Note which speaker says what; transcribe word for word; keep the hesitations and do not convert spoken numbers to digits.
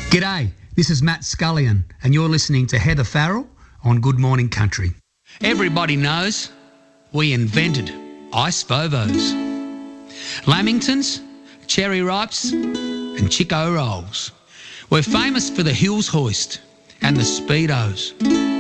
Speaker 1: G'day, this is Matt Scullion and you're listening to Heather Farrell on Good Morning Country. Everybody knows we invented ice Vovos. Lamingtons, cherry ripes and Chico rolls. We're famous for the Hills hoist and the Speedos.